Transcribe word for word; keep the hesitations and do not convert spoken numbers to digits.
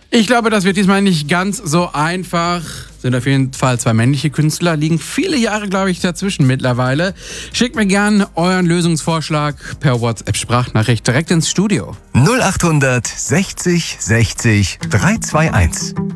Ich glaube, das wird diesmal nicht ganz so einfach. Sind auf jeden Fall zwei männliche Künstler, liegen viele Jahre, glaube ich, dazwischen mittlerweile. Schickt mir gern euren Lösungsvorschlag per WhatsApp-Sprachnachricht direkt ins Studio. null acht hundert sechzig sechzig drei zwei eins.